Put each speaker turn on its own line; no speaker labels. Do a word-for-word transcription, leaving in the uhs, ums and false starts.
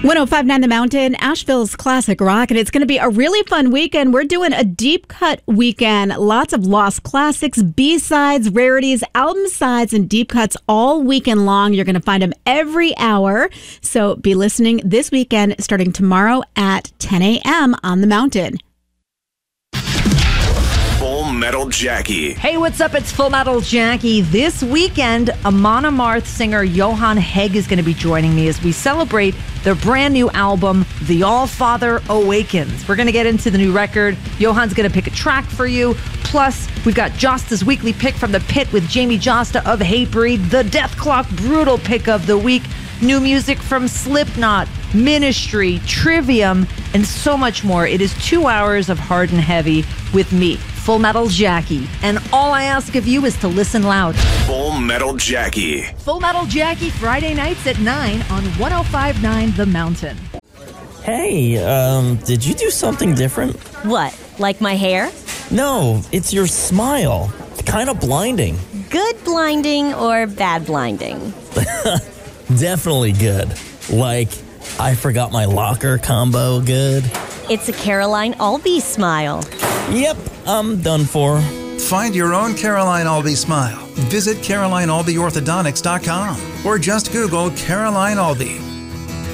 one oh five point nine The Mountain, Asheville's classic rock, and it's going to be a really fun weekend. We're doing a deep cut weekend. Lots of lost classics, B-sides, rarities, album sides, and deep cuts all weekend long. You're going to find them every hour. So be listening this weekend starting tomorrow at ten a.m. on The Mountain.
Full Metal Jackie.
Hey, what's up? It's Full Metal Jackie. This weekend, Amon Amarth singer Johan Hegg is going to be joining me as we celebrate their brand new album, The All-Father Awakens. We're going to get into the new record. Johan's going to pick a track for you. Plus, we've got Josta's weekly pick from the pit with Jamie Josta of Hatebreed, the Death Clock Brutal pick of the week, new music from Slipknot, Ministry, Trivium, and so much more. It is two hours of hard and heavy with me, Full Metal Jackie. And all I ask of you is to listen loud.
Full Metal Jackie.
Full Metal Jackie, Friday nights at nine on one oh five point nine The Mountain.
Hey, um, did you do something different?
What, like my hair?
No, it's your smile. It's kind of blinding.
Good blinding or bad blinding?
Definitely good. Like, I forgot my locker combo good.
It's a Caroline Albee smile.
Yep, I'm done for.
Find your own Caroline Albee smile. Visit Caroline Albee Orthodontics dot com or just Google Caroline Albee.